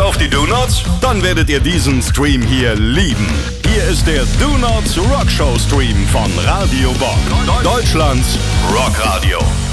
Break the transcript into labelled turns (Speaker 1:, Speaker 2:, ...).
Speaker 1: auf die Do-Nots? Dann werdet ihr diesen Stream hier lieben. Hier ist der Do-Nots Rockshow Stream von Radio Bock. Deutschlands Rockradio.